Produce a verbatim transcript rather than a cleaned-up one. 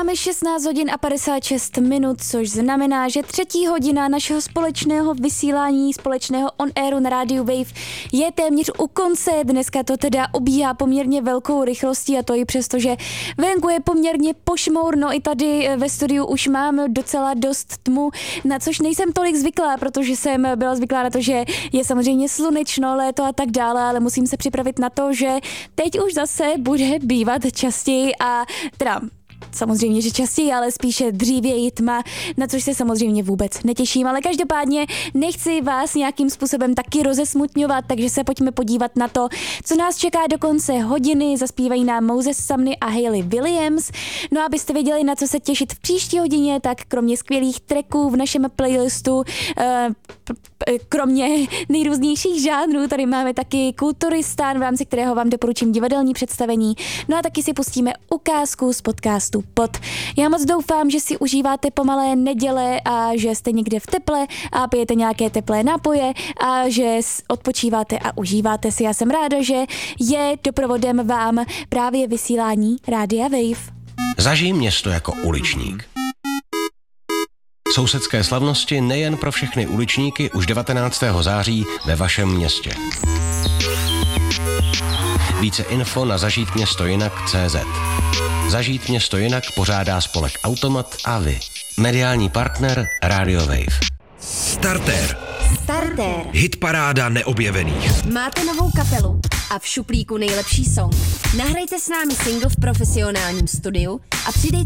Máme šestnáct hodin a padesát šest minut, což znamená, že třetí hodina našeho společného vysílání, společného on-airu na rádiu Wave je téměř u konce. Dneska to teda obíhá poměrně velkou rychlostí a to i přesto, že venku je poměrně pošmourno. I tady ve studiu už mám docela dost tmu, na což nejsem tolik zvyklá, protože jsem byla zvyklá na to, že je samozřejmě slunečno, léto a tak dále, ale musím se připravit na to, že teď už zase bude bývat častěji a teda samozřejmě, že častěji, ale spíše dřívěji tma, na což se samozřejmě vůbec netěším, ale každopádně nechci vás nějakým způsobem taky rozesmutňovat, takže se pojďme podívat na to, co nás čeká do konce hodiny. Zaspívají nám Moses Sumney a Hayley Williams. No a abyste věděli, na co se těšit v příští hodině, tak kromě skvělých tracků v našem playlistu, kromě nejrůznějších žánrů, tady máme taky Kulturistán, v rámci kterého vám doporučím divadelní představení. No a taky si pustíme ukázku z podcastu Pod. Já moc doufám, že si užíváte pomalé neděle a že jste někde v teple a pijete nějaké teplé nápoje a že odpočíváte a užíváte si. Já jsem ráda, že je doprovodem vám právě vysílání Rádia Wave. Zažij město jako uličník. Sousedské slavnosti nejen pro všechny uličníky už devatenáctého září ve vašem městě. Více info na zažít město jinak tečka cé zet. Zažít město jinak pořádá spolek Automat a vy. Mediální partner Radio Wave. Startér. Startér. Hitparáda neobjevených. Máte novou kapelu a v šuplíku nejlepší song. Nahrajte s námi single v profesionálním studiu a přidejte